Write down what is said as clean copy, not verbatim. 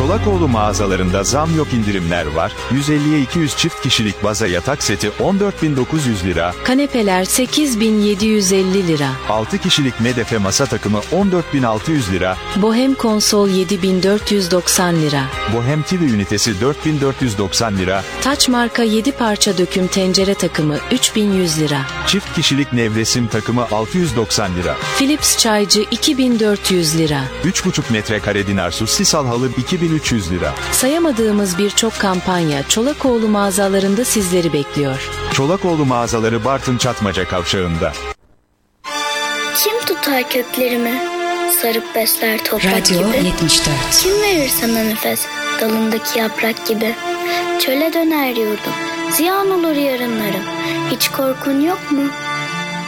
Çolakoğlu mağazalarında zam yok, indirimler var. 150'ye 200 çift kişilik baza yatak seti 14.900 lira. Kanepeler 8.750 lira. 6 kişilik medefe masa takımı 14.600 lira. Bohem konsol 7.490 lira. Bohem TV ünitesi 4.490 lira. Taç marka 7 parça döküm tencere takımı 3.100 lira. Çift kişilik nevresim takımı 690 lira. Philips çaycı 2.400 lira. 3,5 metrekare Dinarsu sisal halı 2.300 lira. Sayamadığımız birçok kampanya Çolakoğlu mağazalarında sizleri bekliyor. Çolakoğlu mağazaları Bartın Çatmaca kavşağında. Kim tutar köklerimi? Sarıp besler toprak Radyo gibi. 74. Kim verir sana nefes? Dalındaki yaprak gibi. Çöle döner yurdum. Ziyan olur yarınlarım. Hiç korkun yok mu?